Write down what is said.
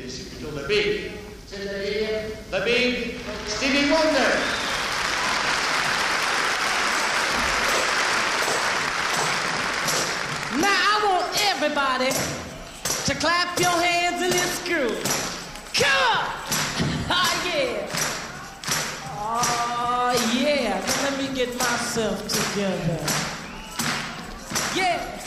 c'est plutôt The Big. C'est-à-dire The Big Stevie Wonder. Now I want everybody to clap your hands in this groove. Come on! Oh yeah! Oh yeah! Now let me get myself together. Yeah!